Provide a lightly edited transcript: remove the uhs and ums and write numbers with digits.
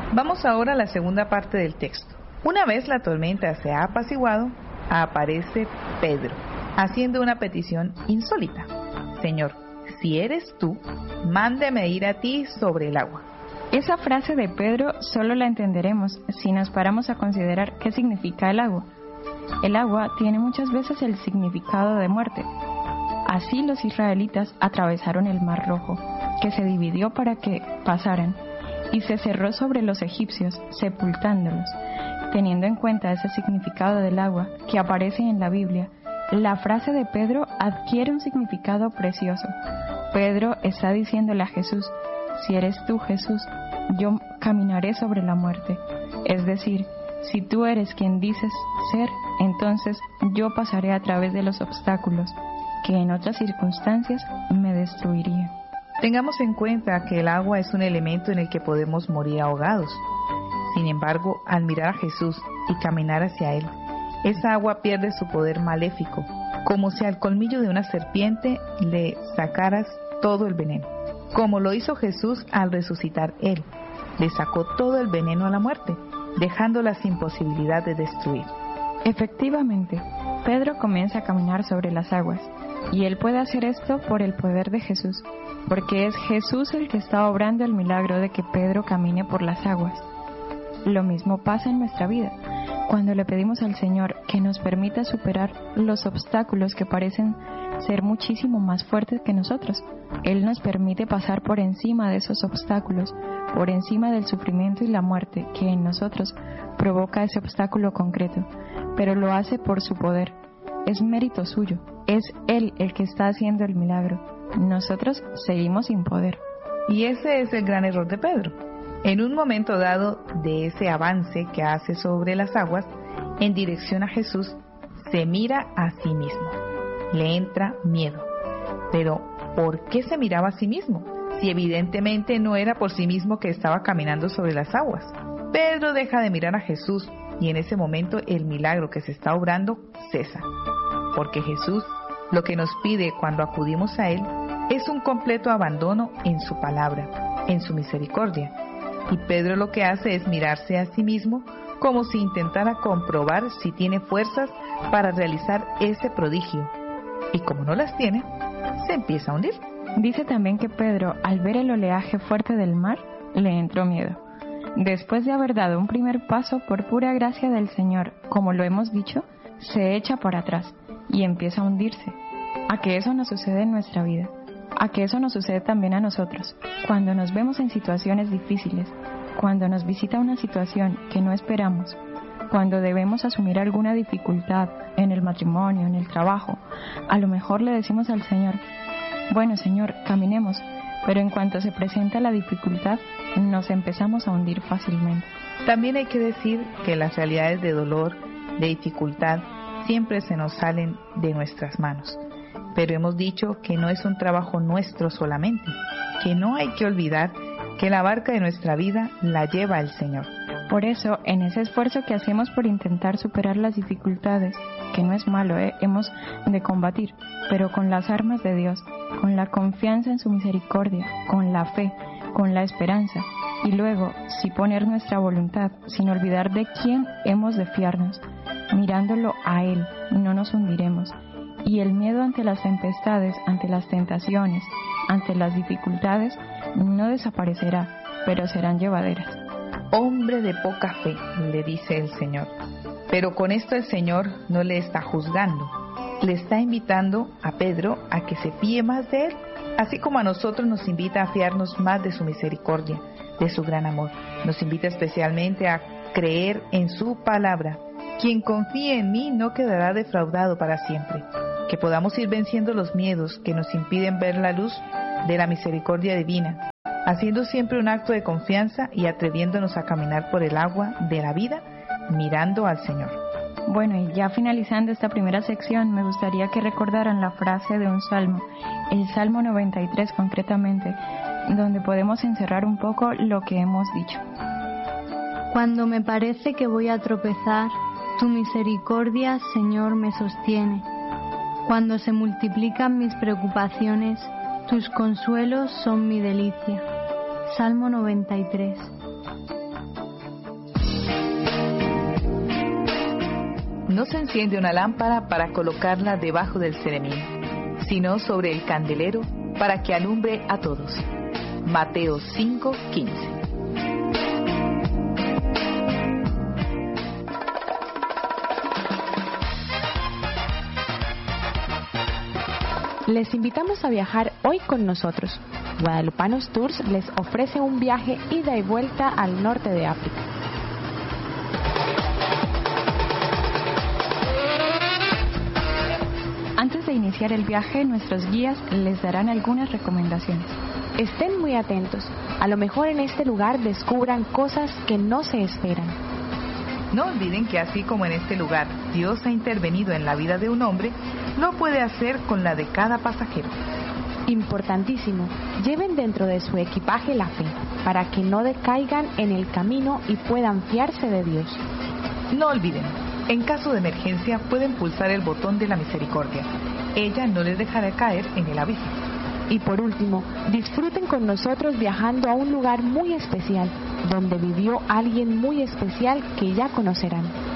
Vamos ahora a la segunda parte del texto. Una vez la tormenta se ha apaciguado, aparece Pedro, haciendo una petición insólita. Señor, si eres tú, mándeme ir a ti sobre el agua. Esa frase de Pedro solo la entenderemos si nos paramos a considerar qué significa el agua. El agua tiene muchas veces el significado de muerte. Así los israelitas atravesaron el Mar Rojo, que se dividió para que pasaran, y se cerró sobre los egipcios, sepultándolos. Teniendo en cuenta ese significado del agua que aparece en la Biblia, la frase de Pedro adquiere un significado precioso. Pedro está diciéndole a Jesús: si eres tú, Jesús, yo caminaré sobre la muerte. Es decir, si tú eres quien dices ser, entonces yo pasaré a través de los obstáculos que en otras circunstancias me destruirían. Tengamos en cuenta que el agua es un elemento en el que podemos morir ahogados. Sin embargo, al mirar a Jesús y caminar hacia Él, esa agua pierde su poder maléfico, como si al colmillo de una serpiente le sacaras todo el veneno. Como lo hizo Jesús al resucitar Él, le sacó todo el veneno a la muerte, dejándola sin posibilidad de destruir. Efectivamente, Pedro comienza a caminar sobre las aguas, y él puede hacer esto por el poder de Jesús, porque es Jesús el que está obrando el milagro de que Pedro camine por las aguas. Lo mismo pasa en nuestra vida, cuando le pedimos al Señor que nos permita superar los obstáculos que parecen ser muchísimo más fuertes que nosotros. Él nos permite pasar por encima de esos obstáculos, por encima del sufrimiento y la muerte que en nosotros provoca ese obstáculo concreto, pero lo hace por su poder. Es mérito suyo, es Él el que está haciendo el milagro. Nosotros seguimos sin poder. Y ese es el gran error de Pedro. En un momento dado de ese avance que hace sobre las aguas, en dirección a Jesús, se mira a sí mismo. Le entra miedo. Pero, ¿por qué se miraba a sí mismo? Si evidentemente no era por sí mismo que estaba caminando sobre las aguas. Pedro deja de mirar a Jesús y en ese momento el milagro que se está obrando cesa. Porque Jesús lo que nos pide cuando acudimos a Él es un completo abandono en su palabra, en su misericordia. Y Pedro lo que hace es mirarse a sí mismo como si intentara comprobar si tiene fuerzas para realizar ese prodigio. Y como no las tiene, se empieza a hundir. Dice también que Pedro, al ver el oleaje fuerte del mar, le entró miedo. Después de haber dado un primer paso por pura gracia del Señor, como lo hemos dicho, se echa para atrás y empieza a hundirse. A que eso nos sucede en nuestra vida, a que eso nos sucede también a nosotros, cuando nos vemos en situaciones difíciles, cuando nos visita una situación que no esperamos, cuando debemos asumir alguna dificultad en el matrimonio, en el trabajo. A lo mejor le decimos al Señor: bueno, Señor, caminemos, pero en cuanto se presenta la dificultad, nos empezamos a hundir fácilmente. También hay que decir que las realidades de dolor, de dificultad, siempre se nos salen de nuestras manos. Pero hemos dicho que no es un trabajo nuestro solamente, que no hay que olvidar que la barca de nuestra vida la lleva el Señor. Por eso, en ese esfuerzo que hacemos por intentar superar las dificultades, que no es malo, hemos de combatir, pero con las armas de Dios, con la confianza en su misericordia, con la fe, con la esperanza, y luego, si poner nuestra voluntad, sin olvidar de quién hemos de fiarnos, mirándolo a Él, no nos hundiremos. Y el miedo ante las tempestades, ante las tentaciones, ante las dificultades, no desaparecerá, pero serán llevaderas. Hombre de poca fe, le dice el Señor. Pero con esto el Señor no le está juzgando. Le está invitando a Pedro a que se fíe más de Él, así como a nosotros nos invita a fiarnos más de su misericordia, de su gran amor. Nos invita especialmente a creer en su palabra. Quien confíe en mí no quedará defraudado para siempre. Que podamos ir venciendo los miedos que nos impiden ver la luz de la misericordia divina, haciendo siempre un acto de confianza y atreviéndonos a caminar por el agua de la vida, mirando al Señor. Bueno, y ya finalizando esta primera sección, me gustaría que recordaran la frase de un salmo, el Salmo 93 concretamente, donde podemos encerrar un poco lo que hemos dicho. Cuando me parece que voy a tropezar, tu misericordia, Señor, me sostiene. Cuando se multiplican mis preocupaciones, tus consuelos son mi delicia. Salmo 93. no se enciende una lámpara para colocarla debajo del ceremín, sino sobre el candelero para que alumbre a todos. Mateo 5:15. Les invitamos a viajar hoy con nosotros. Guadalupanos Tours les ofrece un viaje ida y vuelta al norte de África. Antes de iniciar el viaje, nuestros guías les darán algunas recomendaciones. Estén muy atentos. A lo mejor en este lugar descubran cosas que no se esperan. No olviden que así como en este lugar Dios ha intervenido en la vida de un hombre, lo puede hacer con la de cada pasajero. Importantísimo, lleven dentro de su equipaje la fe, para que no decaigan en el camino y puedan fiarse de Dios. No olviden, en caso de emergencia pueden pulsar el botón de la misericordia. Ella no les dejará caer en el abismo. Y por último, disfruten con nosotros viajando a un lugar muy especial, donde vivió alguien muy especial que ya conocerán.